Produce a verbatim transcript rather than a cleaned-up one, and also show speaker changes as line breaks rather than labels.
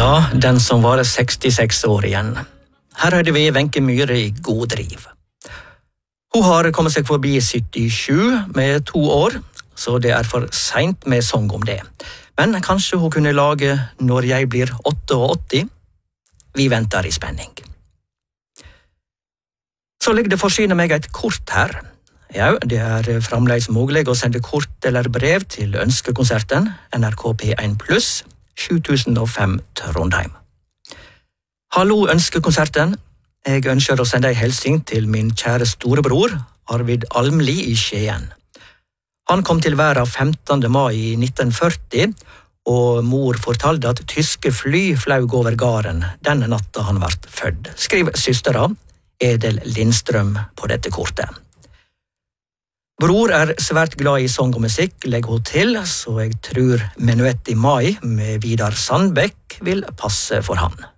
Ja, den som var sekstiseks år igjen. Her hadde vi Wenche Myhre i god driv. Hun har kommet seg forbi syttisju med to år, så det er for sent med sang om det. Men kanskje hun kunne lage Når jeg blir åttiåtte? Vi venter i spenning. Så ligger det forsynet meg et kort her. Ja, det er fremdeles mulig å sende kort eller brev til ønskekonserten N R K P en pluss sju tusen og fem Trondheim. Hallo ønskekonserten. Jeg ønsker å sende en hilsing til min kjære storebror, Arvid Almli i Skien. Han kom til verden femtende mai i nitten førti, og mor fortalte at tyske fly flaug over gården denne natta han ble født. Skriv søstera, Edel Lindstrøm, på dette kortet. Bror er svært glad i sang og musikk, legger hun til, så jeg tror Menuett i mai med Vidar Sandbekk vil passe for han.